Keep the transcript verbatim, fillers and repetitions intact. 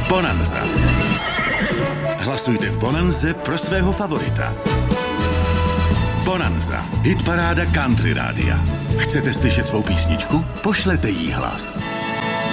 Bonanza. Hlasujte v Bonanze pro svého favorita. Bonanza. Hitparáda country rádia. Chcete slyšet svou písničku? Pošlete jí hlas.